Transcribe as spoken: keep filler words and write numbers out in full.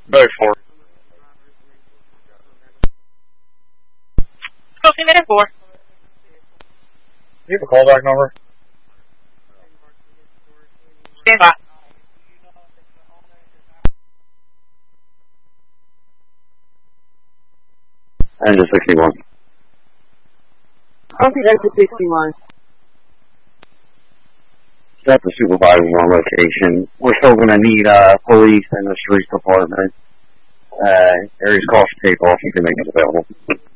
Very four. Closing minute four. Do you have a callback number? Stand by. Engine sixty-one. Copy Engine sixty-one. Set the supervisor on location. We're still going to need uh, police and the street department. Uh, area's call for takeoff. You can make it available.